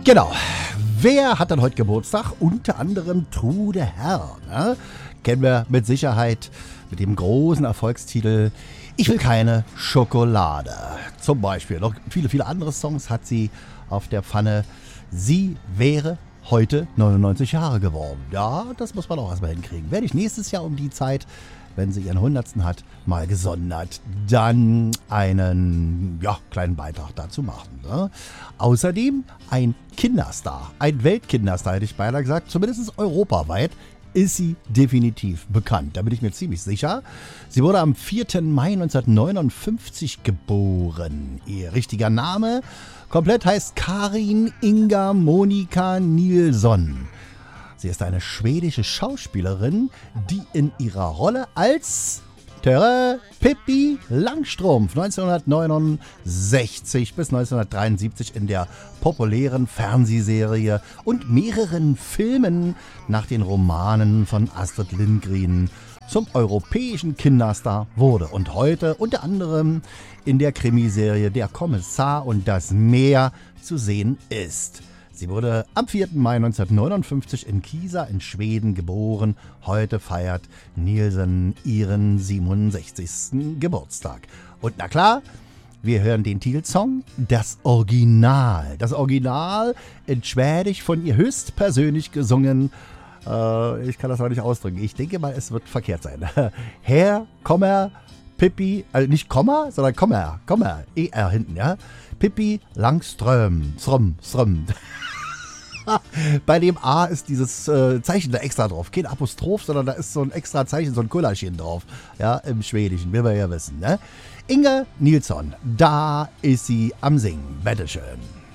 Genau. Wer hat dann heute Geburtstag? Unter anderem Trude Herr. Ne? Kennen wir mit Sicherheit mit dem großen Erfolgstitel Ich will keine Schokolade. Zum Beispiel. Noch viele, viele andere Songs hat sie auf der Pfanne. Sie wäre heute 99 Jahre geworden. Ja, das muss man auch erstmal hinkriegen. Werde ich nächstes Jahr um die Zeit, wenn sie ihren 100. hat, mal gesondert, dann einen kleinen Beitrag dazu machen. Ne? Außerdem ein Kinderstar, ein Weltkinderstar, hätte ich beinahe gesagt, zumindest europaweit ist sie definitiv bekannt. Da bin ich mir ziemlich sicher. Sie wurde am 4. Mai 1959 geboren. Ihr richtiger Name komplett heißt Karin Inga Monika Nilsson. Sie ist eine schwedische Schauspielerin, die in ihrer Rolle als Pippi Langstrumpf 1969 bis 1973 in der populären Fernsehserie und mehreren Filmen nach den Romanen von Astrid Lindgren zum europäischen Kinderstar wurde und heute unter anderem in der Krimiserie Der Kommissar und das Meer zu sehen ist. Sie wurde am 4. Mai 1959 in Kisa in Schweden geboren. Heute feiert Nilsson ihren 67. Geburtstag. Und na klar, wir hören den Titelsong, das Original. Das Original in Schwedisch von ihr höchstpersönlich gesungen. Ich kann das aber nicht ausdrücken. Ich denke mal, es wird verkehrt sein. Herr, Kommer, Pippi, also nicht Komma, sondern Kommer, ER hinten, ja. Pippi Langström, Ström. Bei dem A ist dieses Zeichen da extra drauf. Kein Apostroph, sondern da ist so ein extra Zeichen, so ein Kullerchen drauf. Ja, im Schwedischen, will man ja wissen, ne? Inga Nilsson, da ist sie am Singen. Bitteschön.